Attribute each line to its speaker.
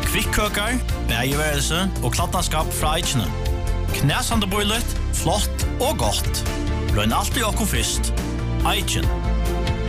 Speaker 1: Kvikkøkar, bægeværelse og kladnaskap fra Eichene. Knæsande boilet, flott og godt. Røyn alltid okkom fyrst. Eichen.